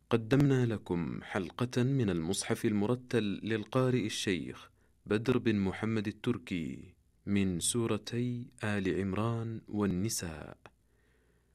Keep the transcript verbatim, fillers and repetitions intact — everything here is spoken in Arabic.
قدمنا لكم حلقة من المصحف المرتل للقارئ الشيخ بدر بن محمد التركي من سورتي آل عمران والنساء.